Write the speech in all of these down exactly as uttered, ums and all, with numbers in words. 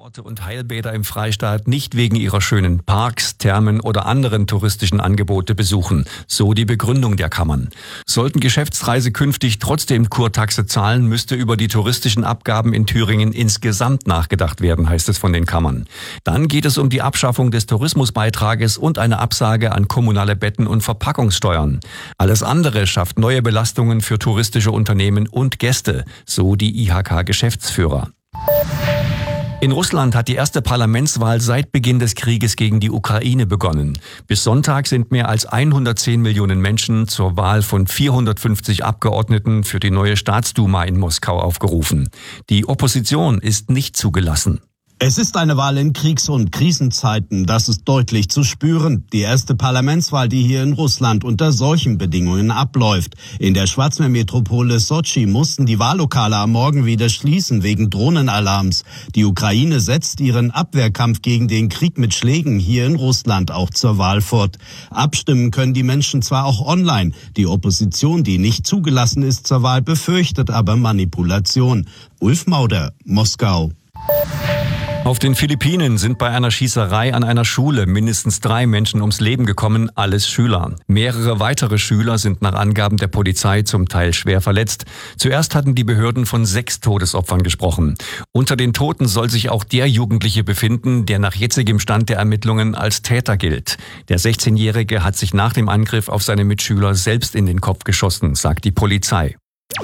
Kurorte und Heilbäder im Freistaat nicht wegen ihrer schönen Parks, Thermen oder anderen touristischen Angebote besuchen. So die Begründung der Kammern. Sollten Geschäftsreise künftig trotzdem Kurtaxe zahlen, müsste über die touristischen Abgaben in Thüringen insgesamt nachgedacht werden, heißt es von den Kammern. Dann geht es um die Abschaffung des Tourismusbeitrages und eine Absage an kommunale Betten- und Verpackungssteuern. Alles andere schafft neue Belastungen für touristische Unternehmen und Gäste, so die I H K-Geschäftsführer. In Russland hat die erste Parlamentswahl seit Beginn des Krieges gegen die Ukraine begonnen. Bis Sonntag sind mehr als hundertzehn Millionen Menschen zur Wahl von vierhundertfünfzig Abgeordneten für die neue Staatsduma in Moskau aufgerufen. Die Opposition ist nicht zugelassen. Es ist eine Wahl in Kriegs- und Krisenzeiten, das ist deutlich zu spüren. Die erste Parlamentswahl, die hier in Russland unter solchen Bedingungen abläuft. In der Schwarzmeermetropole Sotschi mussten die Wahllokale am Morgen wieder schließen wegen Drohnenalarms. Die Ukraine setzt ihren Abwehrkampf gegen den Krieg mit Schlägen hier in Russland auch zur Wahl fort. Abstimmen können die Menschen zwar auch online. Die Opposition, die nicht zugelassen ist zur Wahl, befürchtet aber Manipulation. Ulf Mauder, Moskau. Auf den Philippinen sind bei einer Schießerei an einer Schule mindestens drei Menschen ums Leben gekommen, alles Schüler. Mehrere weitere Schüler sind nach Angaben der Polizei zum Teil schwer verletzt. Zuerst hatten die Behörden von sechs Todesopfern gesprochen. Unter den Toten soll sich auch der Jugendliche befinden, der nach jetzigem Stand der Ermittlungen als Täter gilt. Der sechzehnjährige hat sich nach dem Angriff auf seine Mitschüler selbst in den Kopf geschossen, sagt die Polizei.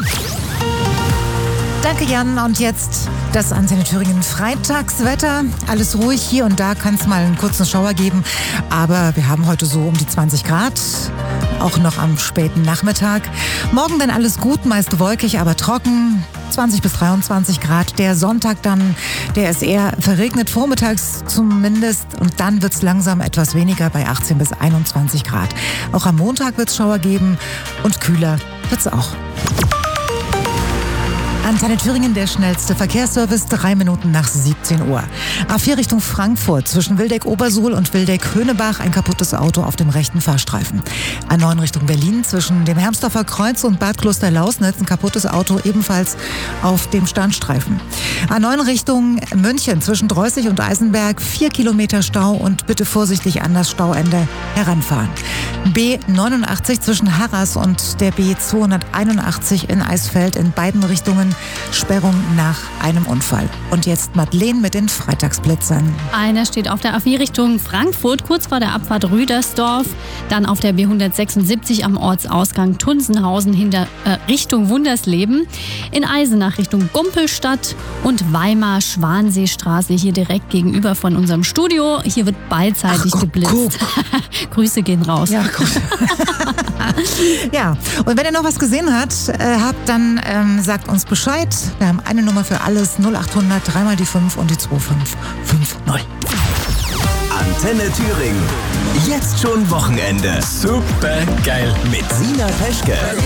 Danke, Jan. Und jetzt das Antenne Thüringen Freitagswetter. Alles ruhig, hier und da kann es mal einen kurzen Schauer geben. Aber wir haben heute so um die zwanzig Grad, auch noch am späten Nachmittag. Morgen dann alles gut, meist wolkig, aber trocken. zwanzig bis dreiundzwanzig Grad. Der Sonntag dann, der ist eher verregnet, vormittags zumindest. Und dann wird es langsam etwas weniger bei achtzehn bis einundzwanzig Grad. Auch am Montag wird es Schauer geben und kühler wird es auch. Antenne Thüringen, der schnellste Verkehrsservice, drei Minuten nach siebzehn Uhr. A vier Richtung Frankfurt, zwischen Wildeck-Obersuhl und Wildeck-Höhnebach, ein kaputtes Auto auf dem rechten Fahrstreifen. A neun Richtung Berlin, zwischen dem Hermsdorfer Kreuz und Bad Klosterlausnitz, ein kaputtes Auto ebenfalls auf dem Standstreifen. A neun Richtung München, zwischen Dreußig und Eisenberg, vier Kilometer Stau und bitte vorsichtig an das Stauende heranfahren. B neunundachtzig zwischen Harras und der B zweihunderteinundachtzig in Eisfeld, in beiden Richtungen Sperrung nach einem Unfall. Und jetzt Madeleine mit den Freitagsblitzern. Einer steht auf der A vier Richtung Frankfurt, kurz vor der Abfahrt Rüdersdorf. Dann auf der B hundertsechsundsiebzig am Ortsausgang Tunsenhausen hinter, äh, Richtung Wundersleben. In Eisenach Richtung Gumpelstadt und Weimar-Schwanseestraße hier direkt gegenüber von unserem Studio. Hier wird beidseitig Ach, geblitzt. Grüße gehen raus. Ja, gut. Ja, und wenn ihr noch was gesehen habt, äh, habt dann ähm, sagt uns Bescheid. Wir haben eine Nummer für alles, null achthundert, dreimal die fünf und die zwei fünf fünf null. Antenne Thüringen. Jetzt schon Wochenende. Super geil. Mit Sina Peschke.